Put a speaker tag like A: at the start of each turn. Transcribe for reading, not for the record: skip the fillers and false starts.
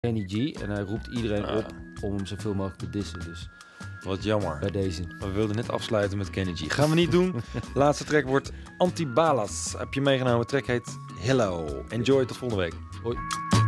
A: Kenny G. En hij roept iedereen op om hem zoveel mogelijk te dissen. Dus
B: wat jammer.
A: bij deze.
B: We wilden net afsluiten met Kenny G. Gaan we niet doen. Laatste track wordt Antibalas. Heb je meegenomen. De track heet Hello. Enjoy, tot volgende week.
A: Hoi.